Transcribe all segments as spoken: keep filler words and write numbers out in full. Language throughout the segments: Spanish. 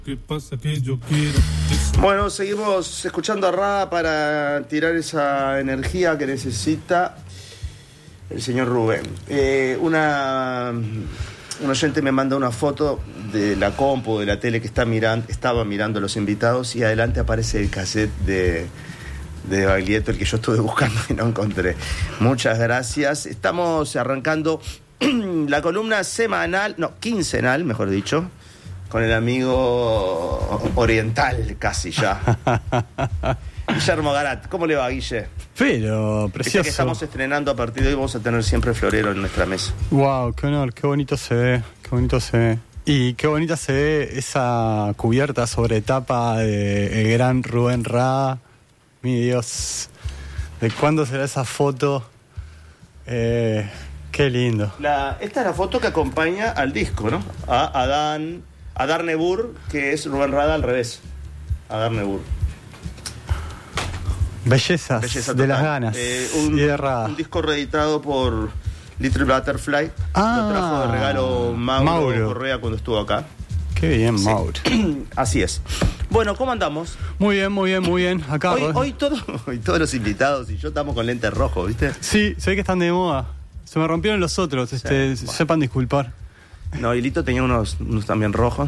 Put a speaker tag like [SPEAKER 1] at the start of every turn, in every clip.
[SPEAKER 1] ¿Qué pasa que yo quiero?
[SPEAKER 2] Bueno, seguimos escuchando a Ra para tirar esa energía que necesita el señor Rubén. Eh, una, un oyente me manda una foto de la compu, de la tele que está mirando, estaba mirando a los invitados y adelante aparece el cassette de, de Baglietto, el que yo estuve buscando y no encontré. Muchas gracias. Estamos arrancando la columna semanal, no, quincenal, mejor dicho, con el amigo oriental, casi ya. Guillermo Garat. ¿Cómo le va, Guille?
[SPEAKER 3] Pero, precioso.
[SPEAKER 2] Viste que estamos estrenando a partir de hoy, vamos a tener siempre florero en nuestra mesa.
[SPEAKER 3] Wow, qué honor, qué bonito se ve, qué bonito se ve. Y qué bonita se ve esa cubierta sobre tapa de el gran Rubén Ra. Mi Dios, ¿de cuándo será esa foto? Eh, qué lindo.
[SPEAKER 2] La, esta es la foto que acompaña al disco, ¿no? A Adán... Adar Nebur, que es Rubén Rada al revés. Adar Nebur.
[SPEAKER 3] Bellezas
[SPEAKER 2] Belleza
[SPEAKER 3] de
[SPEAKER 2] total.
[SPEAKER 3] las ganas
[SPEAKER 2] Eh, un,
[SPEAKER 3] y de Rada.
[SPEAKER 2] Un disco reeditado por Little Butterfly.
[SPEAKER 3] Ah,
[SPEAKER 2] lo trajo de regalo Mauro,
[SPEAKER 3] Mauro
[SPEAKER 2] Correa cuando estuvo acá.
[SPEAKER 3] Qué bien,
[SPEAKER 2] Sí.
[SPEAKER 3] Mauro.
[SPEAKER 2] Así es. Bueno, ¿cómo andamos?
[SPEAKER 3] Muy bien, muy bien, muy bien. Acá.
[SPEAKER 2] Hoy, hoy, todo, hoy todos los invitados y yo estamos con lentes rojos, ¿viste?
[SPEAKER 3] Sí, se ve que están de moda. Se me rompieron los otros, este,
[SPEAKER 2] Sí, bueno.
[SPEAKER 3] sepan disculpar.
[SPEAKER 2] No, y Lito tenía unos, unos también rojos.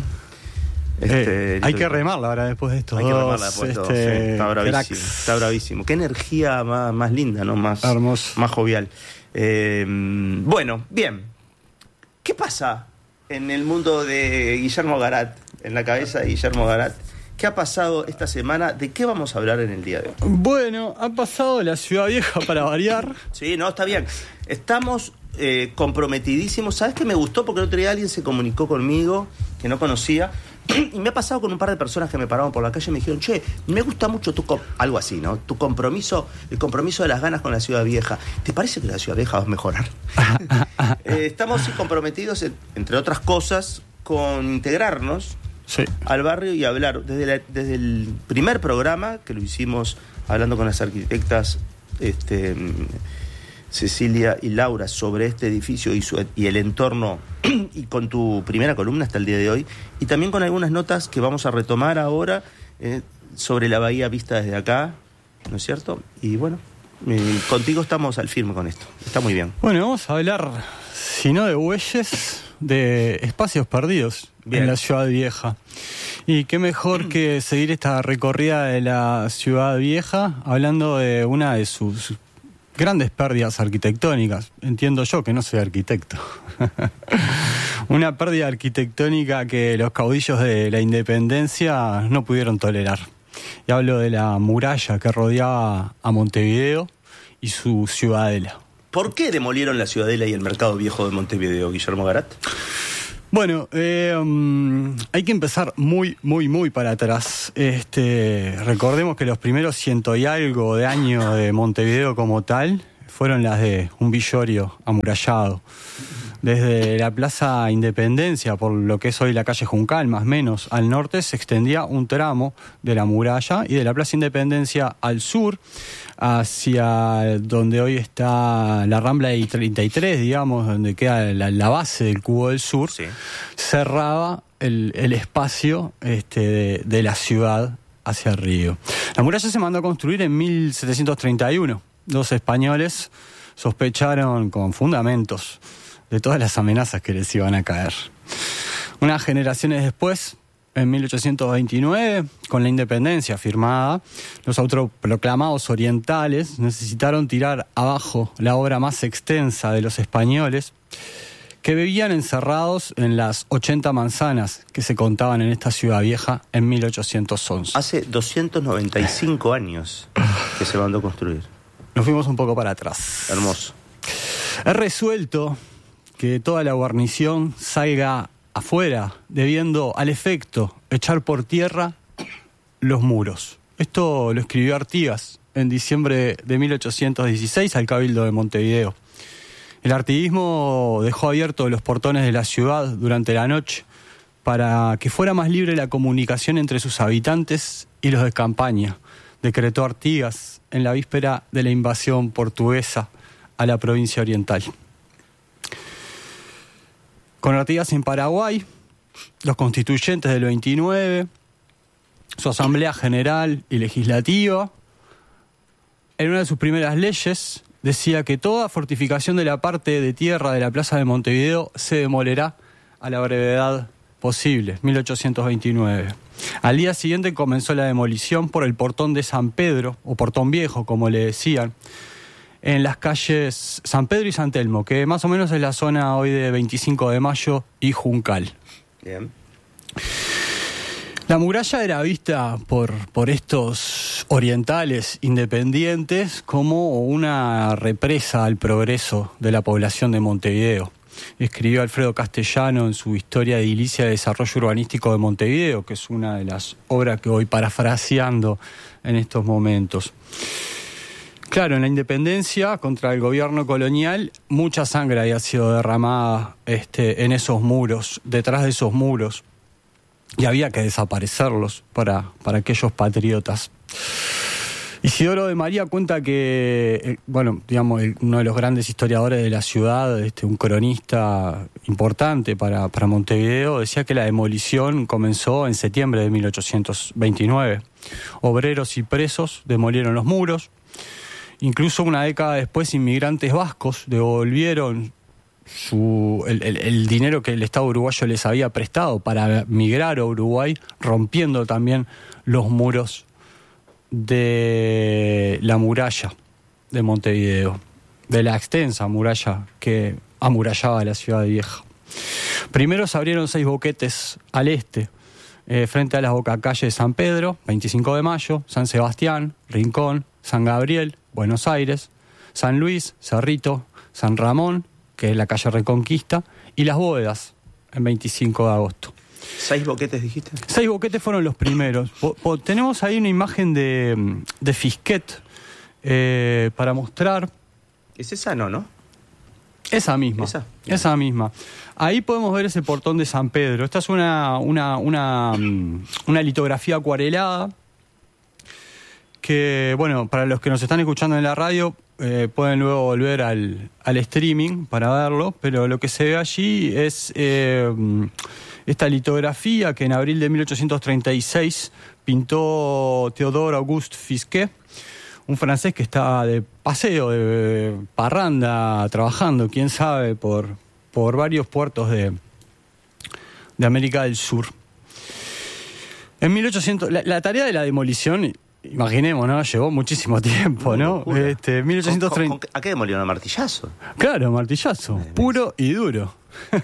[SPEAKER 3] Eh,
[SPEAKER 2] Lito-
[SPEAKER 3] hay que remarla ahora después de estos
[SPEAKER 2] Hay que
[SPEAKER 3] dos,
[SPEAKER 2] remarla después de todo,
[SPEAKER 3] este,
[SPEAKER 2] sí, está bravísimo,
[SPEAKER 3] cracks.
[SPEAKER 2] está bravísimo. Qué energía más, más linda, ¿no? Más,
[SPEAKER 3] Hermoso.
[SPEAKER 2] más jovial. Eh, bueno, bien. ¿Qué pasa en el mundo de Guillermo Garat, en la cabeza de Guillermo Garat? ¿Qué ha pasado esta semana? ¿De qué vamos a hablar en el día de hoy?
[SPEAKER 3] Bueno, ha pasado la Ciudad Vieja para variar.
[SPEAKER 2] Sí, no, está bien. Estamos eh, comprometidísimos. ¿Sabes qué me gustó? Porque el otro día alguien se comunicó conmigo que no conocía. Y me ha pasado con un par de personas que me pararon por la calle y me dijeron, che, me gusta mucho tu... Com-", algo así, ¿no? Tu compromiso, el compromiso de las ganas con la Ciudad Vieja. ¿Te parece que la Ciudad Vieja va a mejorar? eh, estamos comprometidos, en- entre otras cosas, con integrarnos
[SPEAKER 3] Sí.
[SPEAKER 2] al barrio y hablar desde, la- desde el primer programa, que lo hicimos hablando con las arquitectas este, Cecilia y Laura sobre este edificio y, su, y el entorno, y con tu primera columna hasta el día de hoy, y también con algunas notas que vamos a retomar ahora eh, sobre la bahía vista desde acá, ¿no es cierto? Y bueno, eh, contigo estamos al firme con esto, está muy bien.
[SPEAKER 3] Bueno, vamos a hablar, si no de bueyes, de espacios perdidos
[SPEAKER 2] Bien.
[SPEAKER 3] en la Ciudad Vieja. Y qué mejor que seguir esta recorrida de la Ciudad Vieja hablando de una de sus grandes pérdidas arquitectónicas. Entiendo yo, que no soy arquitecto. Una pérdida arquitectónica que los caudillos de la independencia no pudieron tolerar. Y hablo de la muralla que rodeaba a Montevideo y su ciudadela.
[SPEAKER 2] ¿Por qué demolieron la Ciudadela y el Mercado Viejo de Montevideo, Guillermo Garat?
[SPEAKER 3] Bueno, eh, um, hay que empezar muy, muy, muy para atrás. Este, recordemos que los primeros ciento y algo de años de Montevideo como tal fueron las de un villorio amurallado. Desde la Plaza Independencia, por lo que es hoy la calle Juncal, más o menos, al norte se extendía un tramo de la muralla, y de la Plaza Independencia al sur, hacia donde hoy está la Rambla I treinta y tres, digamos, donde queda la, la base del Cubo del Sur,
[SPEAKER 2] Sí.
[SPEAKER 3] cerraba el, el espacio este, de, de la ciudad hacia el río. La muralla se mandó a construir en mil setecientos treinta y uno. Los españoles sospecharon con fundamentos de todas las amenazas que les iban a caer. Unas generaciones después, en mil ochocientos veintinueve, con la independencia firmada, los autoproclamados orientales necesitaron tirar abajo la obra más extensa de los españoles, que vivían encerrados en las ochenta manzanas que se contaban en esta Ciudad Vieja en mil ochocientos once.
[SPEAKER 2] Hace doscientos noventa y cinco años que se mandó a construir.
[SPEAKER 3] Nos fuimos un poco para atrás.
[SPEAKER 2] Hermoso.
[SPEAKER 3] He resuelto que toda la guarnición salga afuera, debiendo al efecto echar por tierra los muros. Esto lo escribió Artigas en diciembre de mil ochocientos dieciséis al Cabildo de Montevideo. El artiguismo dejó abiertos los portones de la ciudad durante la noche para que fuera más libre la comunicación entre sus habitantes y los de campaña, decretó Artigas en la víspera de la invasión portuguesa a la provincia oriental. Con Artigas en Paraguay, los constituyentes del veintinueve, su asamblea general y legislativa. En una de sus primeras leyes decía que toda fortificación de la parte de tierra de la Plaza de Montevideo se demolerá a la brevedad posible, mil ochocientos veintinueve. Al día siguiente comenzó la demolición por el portón de San Pedro, o portón viejo, como le decían, en las calles San Pedro y San Telmo, que más o menos es la zona hoy de veinticinco de mayo y Juncal.
[SPEAKER 2] Bien.
[SPEAKER 3] La muralla era vista por, por estos orientales independientes como una represa al progreso de la población de Montevideo. Escribió Alfredo Castellano en su Historia edilicia de desarrollo urbanístico de Montevideo, que es una de las obras que voy parafraseando en estos momentos. Claro, en la independencia contra el gobierno colonial, mucha sangre había sido derramada este, en esos muros, detrás de esos muros, y había que desaparecerlos para, para aquellos patriotas. Isidoro de María cuenta que, eh, bueno, digamos, el, uno de los grandes historiadores de la ciudad, este, un cronista importante para, para Montevideo, decía que la demolición comenzó en septiembre de mil ochocientos veintinueve. Obreros y presos demolieron los muros. Incluso una década después, inmigrantes vascos devolvieron su, el, el, el dinero que el Estado uruguayo les había prestado para migrar a Uruguay, rompiendo también los muros de la muralla de Montevideo, de la extensa muralla que amurallaba la ciudad vieja. Primero se abrieron seis boquetes al este, eh, frente a las bocacalles de San Pedro, veinticinco de mayo, San Sebastián, Rincón, San Gabriel, Buenos Aires, San Luis, Cerrito, San Ramón, que es la calle Reconquista, y Las Bóvedas, en veinticinco de agosto.
[SPEAKER 2] ¿Seis boquetes dijiste? Seis
[SPEAKER 3] boquetes fueron los primeros. Po, po, tenemos ahí una imagen de, de Fisquet eh, para mostrar.
[SPEAKER 2] ¿Es esa no, no?
[SPEAKER 3] Esa misma. ¿Esa? Esa misma. Ahí podemos ver ese portón de San Pedro. Esta es una, una, una, una litografía acuarelada que, bueno, para los que nos están escuchando en la radio, eh, pueden luego volver al, al streaming para verlo, pero lo que se ve allí es eh, esta litografía que en abril de mil ochocientos treinta y seis pintó Théodore Auguste Fisquet, un francés que estaba de paseo, de parranda, trabajando, quién sabe, por, por varios puertos de, de América del Sur. En mil ochocientos, la, la tarea de la demolición, imaginemos, ¿no? Llevó muchísimo tiempo, ¿no? Este, mil ochocientos treinta...
[SPEAKER 2] ¿Con, con, ¿A qué demolieron? ¿A martillazo?
[SPEAKER 3] Claro, martillazo, Madre puro mía. Y duro.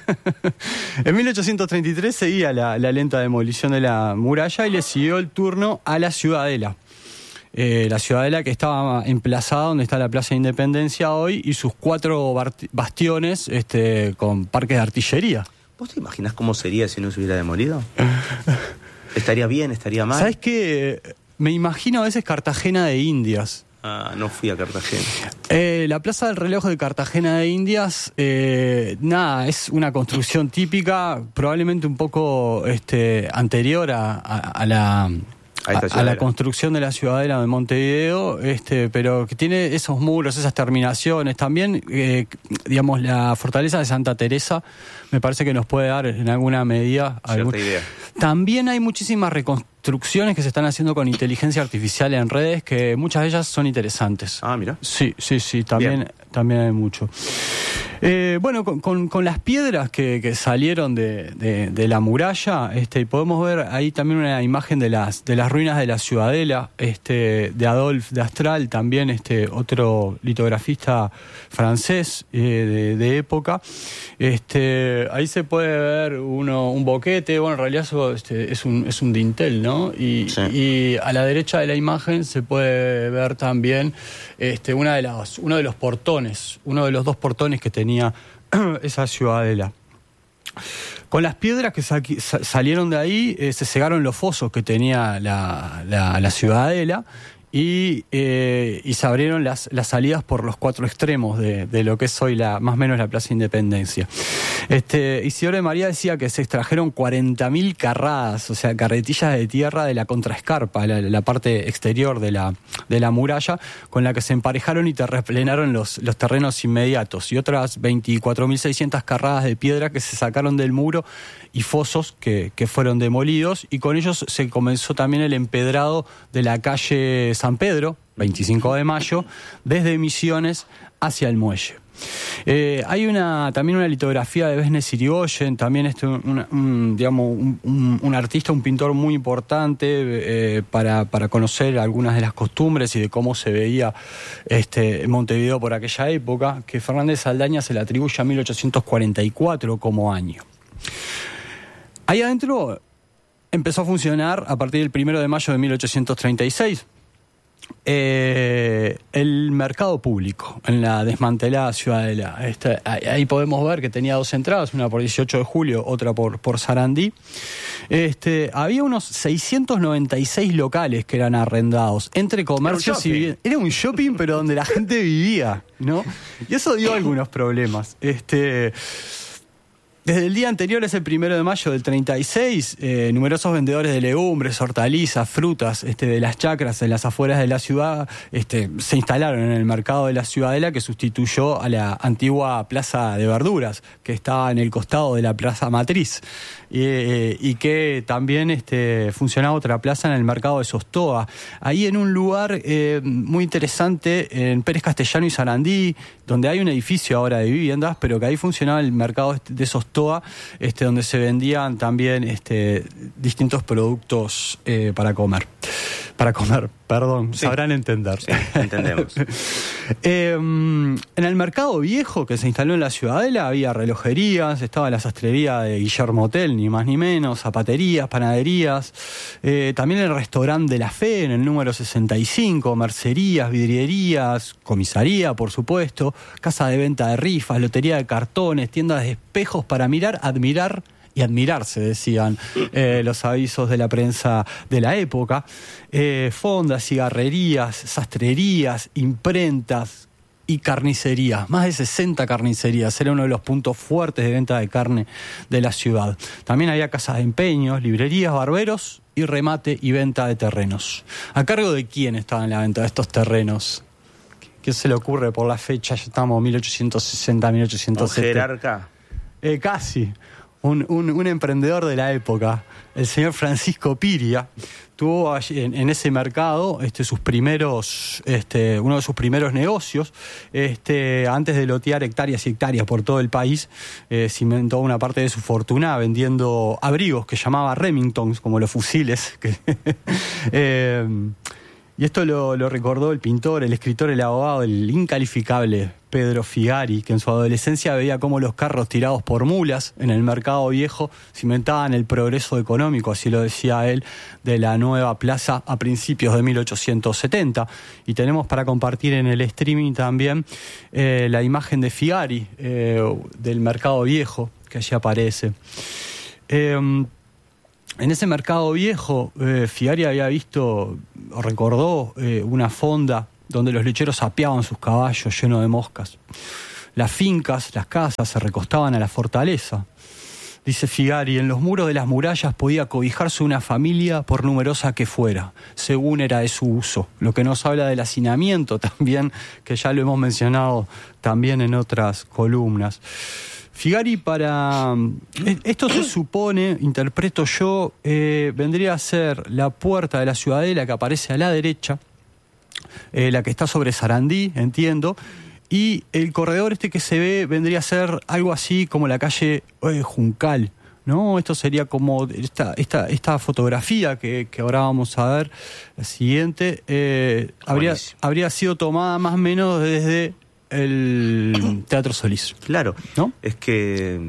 [SPEAKER 3] En mil ochocientos treinta y tres seguía la, la lenta demolición de la muralla y le siguió el turno a la Ciudadela. Eh, la Ciudadela que estaba emplazada donde está la Plaza de Independencia hoy y sus cuatro bastiones este, con parques de artillería.
[SPEAKER 2] ¿Vos te imaginás cómo sería si no se hubiera demolido? ¿Estaría bien? ¿Estaría mal?
[SPEAKER 3] ¿Sabés qué? Me imagino a veces Cartagena de Indias.
[SPEAKER 2] Ah, no fui a Cartagena.
[SPEAKER 3] Eh, la Plaza del Reloj de Cartagena de Indias, eh, nada, es una construcción típica, probablemente un poco este, anterior a, a, a la... A, a la construcción de la Ciudadela de Montevideo, este, pero que tiene esos muros, esas terminaciones. También, eh, digamos, la fortaleza de Santa Teresa me parece que nos puede dar en alguna medida algún...
[SPEAKER 2] idea.
[SPEAKER 3] También hay muchísimas reconstrucciones que se están haciendo con inteligencia artificial en redes, que muchas de ellas son interesantes.
[SPEAKER 2] Ah, mira.
[SPEAKER 3] Sí, sí, sí, también, también hay mucho. Eh, bueno, con, con, con las piedras que, que salieron de, de, de la muralla, este, podemos ver ahí también una imagen de las, de las ruinas de la Ciudadela, este, de Adolphe de Astral, también este, otro litografista francés eh, de, de época. Este, ahí se puede ver uno, un boquete, bueno, en realidad eso, este, es, un, es un dintel, ¿no? Y, sí. Y a la derecha de la imagen se puede ver también este, una de las, uno de los portones, uno de los dos portones que tenía esa Ciudadela. Con las piedras que sa- salieron de ahí, eh, se cegaron los fosos que tenía la, la, la Ciudadela y, eh, y se abrieron las, las salidas por los cuatro extremos de, de lo que es hoy la, más o menos la Plaza Independencia. Este, Isidoro de María decía que se extrajeron cuarenta mil carradas, o sea, carretillas de tierra de la contraescarpa, la, la parte exterior de la, de la muralla, con la que se emparejaron y terraplenaron los, los terrenos inmediatos, y otras veinticuatro mil seiscientas carradas de piedra que se sacaron del muro y fosos que, que fueron demolidos, y con ellos se comenzó también el empedrado de la calle San Pedro, veinticinco de mayo, desde Misiones hacia el muelle. Eh, hay una también una litografía de Besnes Irigoyen, también este, un, un, digamos, un, un, un artista, un pintor muy importante eh, para, para conocer algunas de las costumbres y de cómo se veía este, Montevideo por aquella época, que Fernández Saldaña se le atribuye a mil ochocientos cuarenta y cuatro como año. Ahí adentro empezó a funcionar a partir del primero de mayo de mil ochocientos treinta y seis eh, el mercado público en la desmantelada Ciudadela. Este, ahí podemos ver que tenía dos entradas, una por dieciocho de julio, otra por, por Sarandí. Este, había unos seiscientos noventa y seis locales que eran arrendados entre comercios y bien. Era un shopping, pero donde la gente vivía, ¿no? Y eso dio algunos problemas. Este... Desde el día anterior, es el primero de mayo del treinta y seis, eh, numerosos vendedores de legumbres, hortalizas, frutas este, de las chacras en las afueras de la ciudad este, se instalaron en el mercado de la Ciudadela, que sustituyó a la antigua plaza de verduras, que estaba en el costado de la plaza matriz, eh, y que también este, funcionaba otra plaza en el mercado de Sostoa. Ahí en un lugar eh, muy interesante, en Pérez Castellano y Sarandí, donde hay un edificio ahora de viviendas, pero que ahí funcionaba el mercado de Sostoa, este, donde se vendían también este, distintos productos eh, para comer. Para comer, perdón, sí. Sabrán entender.
[SPEAKER 2] Sí, entendemos.
[SPEAKER 3] eh, en el mercado viejo que se instaló en la Ciudadela había relojerías, estaba la sastrería de Guillermo Tell, ni más ni menos, zapaterías, panaderías, eh, también el restaurante de la Fe en el número sesenta y cinco, mercerías, vidrierías, comisaría, por supuesto, casa de venta de rifas, lotería de cartones, tiendas de espejos para mirar, admirar y admirarse, decían eh, los avisos de la prensa de la época. Eh, fondas, cigarrerías, sastrerías, imprentas y carnicerías. Más de sesenta carnicerías. Era uno de los puntos fuertes de venta de carne de la ciudad. También había casas de empeños, librerías, barberos y remate y venta de terrenos. ¿A cargo de quién estaba en la venta de estos terrenos? ¿Qué se le ocurre por la fecha? Ya estamos mil ochocientos sesenta, mil ochocientos setenta.
[SPEAKER 2] ¿Un jerarca?
[SPEAKER 3] Eh, casi. Un, un, un emprendedor de la época, el señor Francisco Piria, tuvo allí, en, en ese mercado este, sus primeros, este, uno de sus primeros negocios. Este, antes de lotear hectáreas y hectáreas por todo el país, eh, cimentó una parte de su fortuna vendiendo abrigos que llamaba Remingtons, como los fusiles. Que eh, y esto lo, lo recordó el pintor, el escritor, el abogado, el incalificable Pedro Figari, que en su adolescencia veía cómo los carros tirados por mulas en el mercado viejo cimentaban el progreso económico, así lo decía él, de la nueva plaza a principios de mil ochocientos setenta. Y tenemos para compartir en el streaming también eh, la imagen de Figari, eh, del mercado viejo, que allí aparece. Eh, En ese mercado viejo, eh, Figari había visto, o recordó, eh, una fonda donde los lecheros apeaban sus caballos llenos de moscas. Las fincas, las casas, se recostaban a la fortaleza. Dice Figari, en los muros de las murallas podía cobijarse una familia por numerosa que fuera, según era de su uso. Lo que nos habla del hacinamiento también, que ya lo hemos mencionado también en otras columnas. Figari, para... Esto se supone, interpreto yo, eh, vendría a ser la puerta de la Ciudadela que aparece a la derecha, eh, la que está sobre Sarandí, entiendo, y el corredor este que se ve vendría a ser algo así como la calle eh, Juncal, ¿no? Esto sería como esta, esta, esta fotografía que, que ahora vamos a ver, la siguiente, eh, habría, habría sido tomada más o menos desde el Teatro Solís.
[SPEAKER 2] Claro,
[SPEAKER 3] ¿no?
[SPEAKER 2] Es que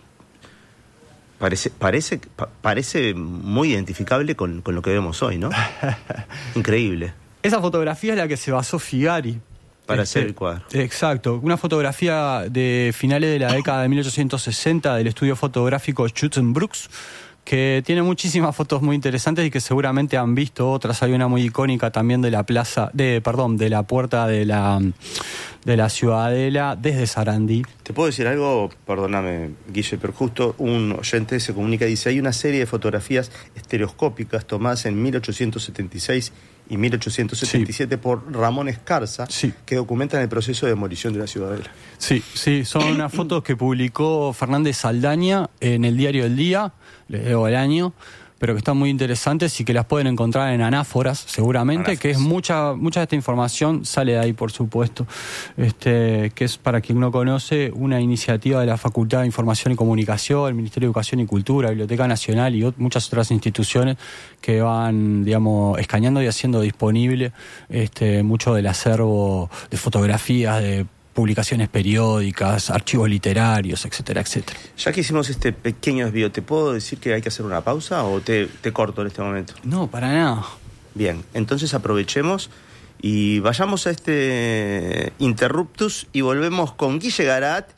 [SPEAKER 2] parece parece pa, parece muy identificable con, con lo que vemos hoy, ¿no? Increíble.
[SPEAKER 3] Esa fotografía es la que se basó Figari
[SPEAKER 2] para
[SPEAKER 3] este,
[SPEAKER 2] hacer el cuadro.
[SPEAKER 3] Exacto, una fotografía de finales de la década de mil ochocientos sesenta del estudio fotográfico Schützenbrooks, que tiene muchísimas fotos muy interesantes y que seguramente han visto otras. Hay una muy icónica también de la plaza, de perdón, de la puerta de la de la Ciudadela desde Sarandí.
[SPEAKER 2] ¿Te puedo decir algo? Perdóname, Guille, pero justo un oyente se comunica y dice: hay una serie de fotografías estereoscópicas tomadas en mil ochocientos setenta y seis y mil ochocientos setenta y siete sí. por Ramón Escarza, sí. que documentan el proceso de demolición de la Ciudadela.
[SPEAKER 3] Sí, sí, son unas fotos que publicó Fernández Saldaña en el diario El Día, les debo el año, pero que están muy interesantes y que las pueden encontrar en Anáforas, seguramente, Anáforas. Que es mucha mucha de esta información sale de ahí, por supuesto, este que es, para quien no conoce, una iniciativa de la Facultad de Información y Comunicación, el Ministerio de Educación y Cultura, Biblioteca Nacional y muchas otras instituciones que van, digamos, escaneando y haciendo disponible este mucho del acervo de fotografías, de publicaciones periódicas, archivos literarios, etcétera, etcétera.
[SPEAKER 2] Ya que hicimos este pequeño desvío, ¿te puedo decir que hay que hacer una pausa o te, te corto en este momento?
[SPEAKER 3] No, para nada.
[SPEAKER 2] Bien, entonces aprovechemos y vayamos a este interruptus y volvemos con Guille Garat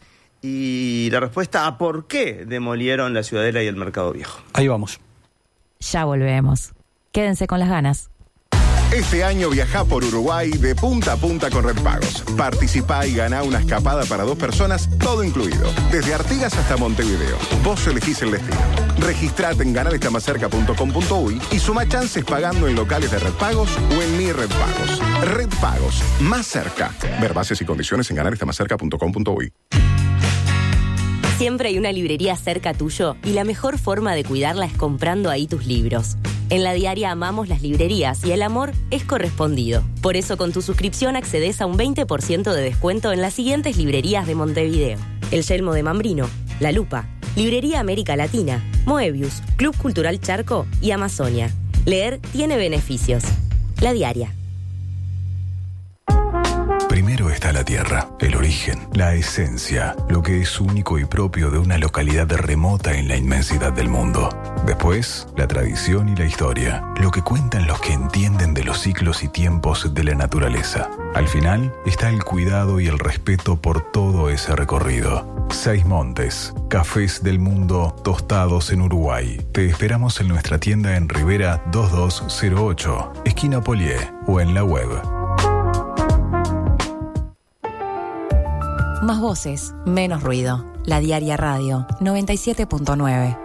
[SPEAKER 2] y la respuesta a por qué demolieron la Ciudadela y el Mercado Viejo.
[SPEAKER 3] Ahí vamos.
[SPEAKER 1] Ya volvemos. Quédense con las ganas.
[SPEAKER 4] Este año viajá por Uruguay de punta a punta con Red Pagos. Participá y ganá una escapada para dos personas, todo incluido. Desde Artigas hasta Montevideo. Vos elegís el destino. Registrate en ganar está más cerca punto com punto uy y suma chances pagando en locales de Red Pagos o en Mi Red Pagos. Red Pagos, más cerca. Ver bases y condiciones en ganar está más cerca punto com punto uy.
[SPEAKER 5] Siempre hay una librería cerca tuyo y la mejor forma de cuidarla es comprando ahí tus libros. En La Diaria amamos las librerías y el amor es correspondido. Por eso con tu suscripción accedes a un veinte por ciento de descuento en las siguientes librerías de Montevideo: El Yelmo de Mambrino, La Lupa, Librería América Latina, Moebius, Club Cultural Charco y Amazonia. Leer tiene beneficios. La Diaria.
[SPEAKER 6] Primero está la tierra, el origen, la esencia, lo que es único y propio de una localidad remota en la inmensidad del mundo. Después, la tradición y la historia, lo que cuentan los que entienden de los ciclos y tiempos de la naturaleza. Al final está el cuidado y el respeto por todo ese recorrido. Seis Montes, cafés del mundo tostados en Uruguay. Te esperamos en nuestra tienda en Rivera dos dos cero ocho, esquina Polié, o en la web.
[SPEAKER 1] Más voces, menos ruido. La Diaria Radio, noventa y siete punto nueve.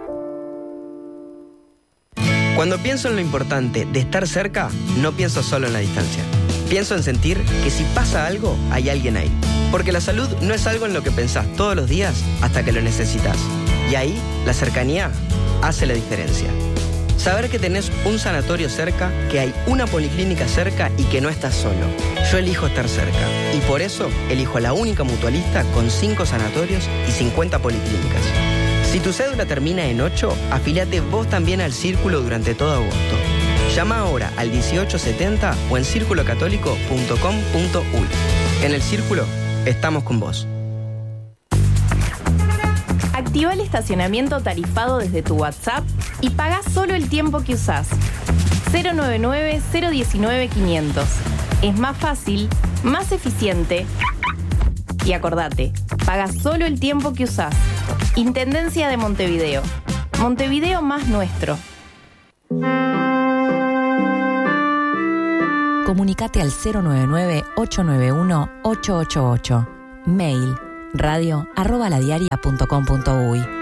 [SPEAKER 7] Cuando pienso en lo importante de estar cerca, no pienso solo en la distancia. Pienso en sentir que si pasa algo, hay alguien ahí. Porque la salud no es algo en lo que pensás todos los días hasta que lo necesitas. Y ahí, la cercanía hace la diferencia. Saber que tenés un sanatorio cerca, que hay una policlínica cerca y que no estás solo. Yo elijo estar cerca. Y por eso elijo la única mutualista con cinco sanatorios y cincuenta policlínicas. Si tu cédula termina en ocho, afíliate vos también al Círculo durante todo agosto. Llama ahora al dieciocho setenta o en círculo católico punto com punto uy. En el Círculo, estamos con vos.
[SPEAKER 8] Activa el estacionamiento tarifado desde tu WhatsApp y paga solo el tiempo que usás. cero nueve nueve, cero uno nueve, quinientos. Es más fácil, más eficiente. Y acordate, paga solo el tiempo que usás. Intendencia de Montevideo. Montevideo más nuestro.
[SPEAKER 1] Comunicate al cero nueve nueve, ocho nueve uno, ocho ocho ocho. Mail radio arroba ladiaria punto com punto uy.